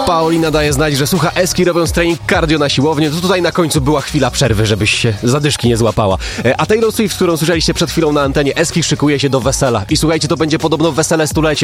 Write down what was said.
Paulina daje znać, że słucha Eski robiąc trening cardio na siłowni. To tutaj na końcu była chwila przerwy, żebyś się zadyszki nie złapała. A Taylor Swift, którą słyszeliście przed chwilą na antenie Eski, szykuje się do wesela. I słuchajcie, to będzie podobno wesele stulecia.